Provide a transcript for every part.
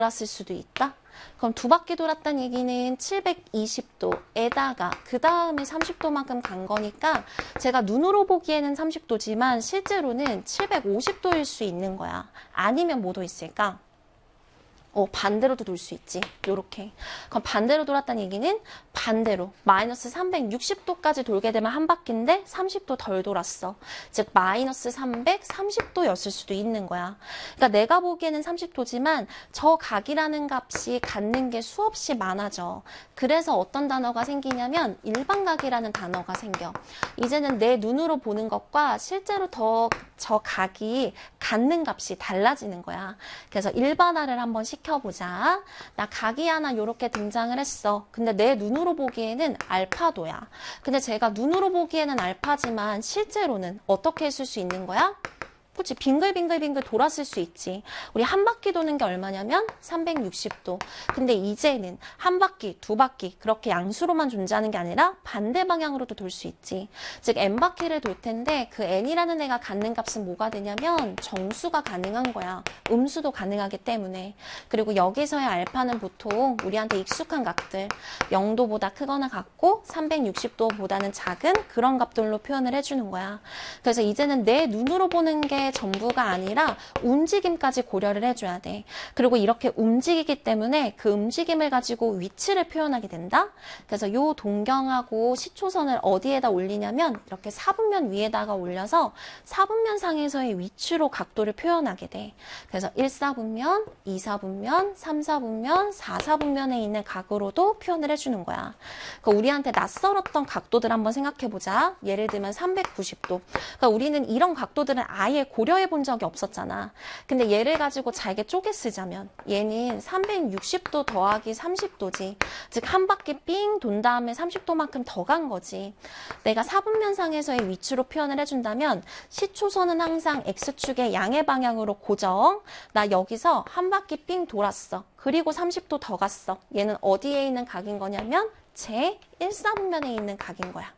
돌았을 수도 있다. 그럼 두 바퀴 돌았다는 얘기는 720도에다가 그 다음에 30도만큼 간 거니까 제가 눈으로 보기에는 30도지만 실제로는 750도일 수 있는 거야. 아니면 뭐도 있을까? 반대로도 돌 수 있지. 요렇게. 그럼 반대로 돌았다는 얘기는 반대로 마이너스 360도까지 돌게 되면 한 바퀴인데 30도 덜 돌았어. 즉 마이너스 330도였을 수도 있는 거야. 그러니까 내가 보기에는 30도지만 저 각이라는 값이 갖는 게 수없이 많아져. 그래서 어떤 단어가 생기냐면 일반각이라는 단어가 생겨. 이제는 내 눈으로 보는 것과 실제로 저 각이 갖는 값이 달라지는 거야. 그래서 일반화를 한번 시켜보자. 나 각이 하나 요렇게 등장을 했어. 근데 내 눈으로 보기에는 알파도야. 근데 제가 눈으로 보기에는 알파지만 실제로는 어떻게 했을 수 있는 거야? 그치? 빙글빙글빙글 돌았을 수 있지. 우리 한 바퀴 도는 게 얼마냐면 360도. 근데 이제는 한 바퀴, 두 바퀴 그렇게 양수로만 존재하는 게 아니라 반대 방향으로도 돌 수 있지. 즉 n바퀴를 돌 텐데 그 n이라는 애가 갖는 값은 뭐가 되냐면 정수가 가능한 거야. 음수도 가능하기 때문에. 그리고 여기서의 알파는 보통 우리한테 익숙한 값들 0도보다 크거나 같고 360도보다는 작은 그런 값들로 표현을 해주는 거야. 그래서 이제는 내 눈으로 보는 게 전부가 아니라 움직임까지 고려를 해줘야 돼. 그리고 이렇게 움직이기 때문에 그 움직임을 가지고 위치를 표현하게 된다. 그래서 요 동경하고 시초선을 어디에다 올리냐면 이렇게 사분면 위에다가 올려서 사분면 상에서의 위치로 각도를 표현하게 돼. 그래서 1사분면, 2사분면, 3사분면, 4사분면에 있는 각으로도 표현을 해주는 거야. 그러니까 우리한테 낯설었던 각도들 한번 생각해보자. 예를 들면 390도. 그러니까 우리는 이런 각도들은 아예 고려해 본 적이 없었잖아. 근데 얘를 가지고 잘게 쪼개 쓰자면 얘는 360도 더하기 30도지. 즉 한 바퀴 삥 돈 다음에 30도만큼 더 간 거지. 내가 사분면상에서의 위치로 표현을 해준다면 시초선은 항상 X축의 양의 방향으로 고정. 나 여기서 한 바퀴 삥 돌았어. 그리고 30도 더 갔어. 얘는 어디에 있는 각인 거냐면 제 1사분면에 있는 각인 거야.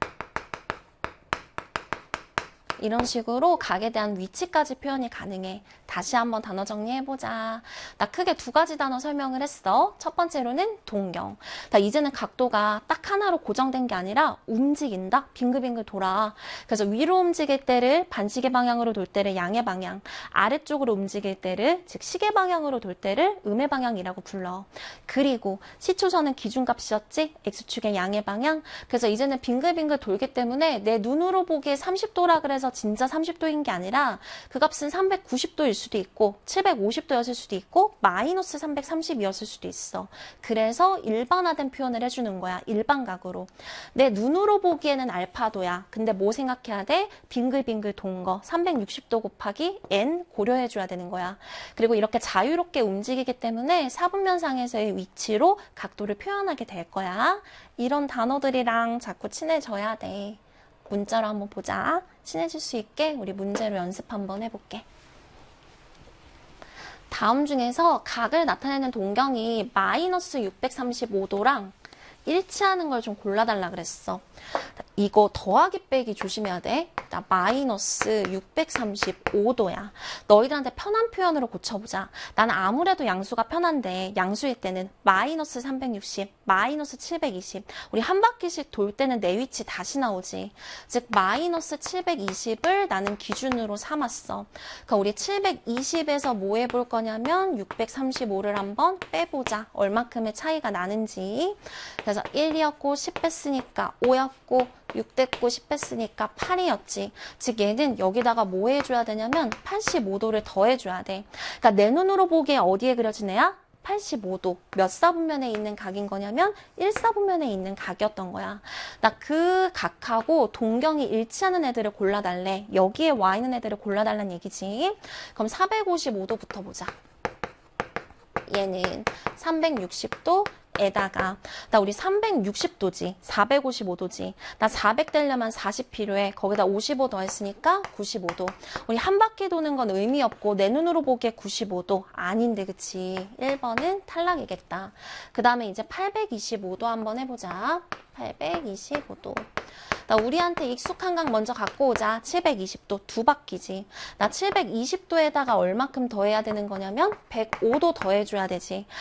이런 식으로 각에 대한 위치까지 표현이 가능해. 다시 한번 단어 정리해보자. 나 크게 두 가지 단어 설명을 했어. 첫 번째로는 동경. 이제는 각도가 딱 하나로 고정된 게 아니라 움직인다. 빙글빙글 돌아. 그래서 위로 움직일 때를 반시계 방향으로 돌 때를 양의 방향, 아래쪽으로 움직일 때를 즉 시계 방향으로 돌 때를 음의 방향이라고 불러. 그리고 시초선은 기준값이었지. X축의 양의 방향. 그래서 이제는 빙글빙글 돌기 때문에 내 눈으로 보기에 30도라 그래서 진짜 30도인 게 아니라 그 값은 390도일 수도 있고 750도였을 수도 있고 마이너스 330이었을 수도 있어. 그래서 일반화된 표현을 해주는 거야. 일반각으로. 내 눈으로 보기에는 알파도야. 근데 뭐 생각해야 돼? 빙글빙글 돈 거 360도 곱하기 n 고려해줘야 되는 거야. 그리고 이렇게 자유롭게 움직이기 때문에 사분면상에서의 위치로 각도를 표현하게 될 거야. 이런 단어들이랑 자꾸 친해져야 돼. 문자로 한번 보자. 친해질 수 있게 우리 문제로 연습 한번 해볼게. 다음 중에서 각을 나타내는 동경이 마이너스 635도랑 일치하는 걸 좀 골라달라 그랬어. 이거 더하기 빼기 조심해야 돼. 나 마이너스 635도야. 너희들한테 편한 표현으로 고쳐보자. 나는 아무래도 양수가 편한데 양수일 때는 마이너스 360, 마이너스 720. 우리 한 바퀴씩 돌 때는 내 위치 다시 나오지. 즉 마이너스 720을 나는 기준으로 삼았어. 그러니까 우리 720에서 뭐 해볼 거냐면 635를 한번 빼보자. 얼마큼의 차이가 나는지. 그래서 1이었고 10 뺐으니까 5였고 6 됐고 10 뺐으니까 8이었지. 즉 얘는 여기다가 뭐 해줘야 되냐면 85도를 더해줘야 돼. 그러니까 내 눈으로 보기에 어디에 그려진 애야? 85도. 몇 사분면에 있는 각인 거냐면 1사분면에 있는 각이었던 거야. 나 그 각하고 동경이 일치하는 애들을 골라달래. 여기에 와 있는 애들을 골라달라는 얘기지. 그럼 455도부터 보자. 얘는 360도 에다가 나 우리 360도지 455도지 나 400 되려면 40 필요해. 거기다 55 더했으니까 95도. 우리 한 바퀴 도는 건 의미 없고 내 눈으로 보기에 95도 아닌데 그치. 1번은 탈락이겠다. 그 다음에 이제 825도 한번 해보자. 825도. 나 우리한테 익숙한 각 먼저 갖고 오자. 720도 두 바퀴지. 나 720도에다가 얼마큼 더해야 되는 거냐면 105도 더해줘야 되지.